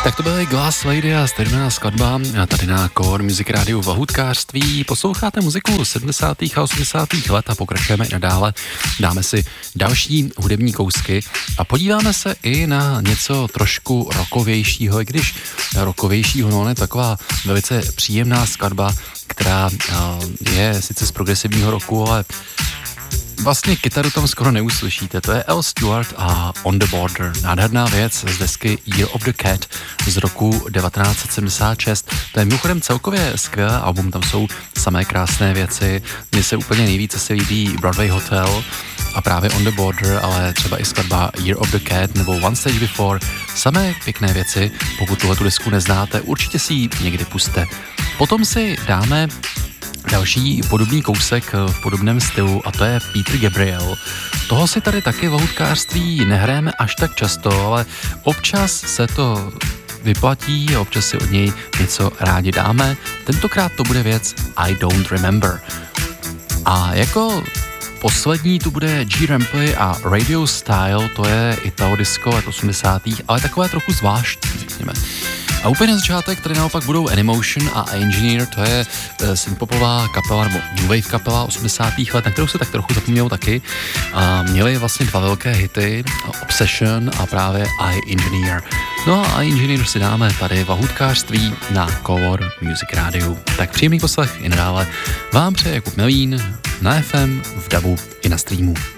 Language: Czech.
Tak to byly Glass Lady a stejná skladba tady na Core Music Radio v lahůdkářství. Posloucháte muziku 70. a 80. let a pokračujeme i nadále. Dáme si další hudební kousky a podíváme se i na něco trošku rockovějšího, i když rockovějšího, no, ne taková velice příjemná skladba, která je sice z progresivního roku, ale vlastně kytaru tam skoro neuslyšíte. To je Al Stewart a On the Border. Nádherná věc z desky Year of the Cat z roku 1976. To je mimochodem celkově skvělý album, tam jsou samé krásné věci. Mně se úplně nejvíce se líbí Broadway Hotel a právě On the Border, ale třeba i skladba Year of the Cat nebo One Stage Before. Samé pěkné věci, pokud tuhletu desku neznáte, určitě si ji někdy puste. Potom si dáme další podobný kousek v podobném stylu a to je Peter Gabriel. Toho si tady taky v lahůdkářství nehrajeme až tak často, ale občas se to vyplatí a občas si od něj něco rádi dáme. Tentokrát to bude věc I Don't Remember. A jako poslední tu bude G. Rampli a Radio Style, to je Italo disco let 80. ale takové trochu zvláštní, řekněme. A úplně na začátek tady naopak budou Animotion a Engineer, to je synthpopová kapela nebo new wave kapela 80. let, na kterou se tak trochu zapomnělo taky. A měli vlastně dva velké hity, Obsession a právě I Engineer. No a I Engineer si dáme tady v lahůdkářství na Core Music Radio. Tak příjemný poslech i nadále vám přeje Jakub Melín na FM, v DABu i na streamu.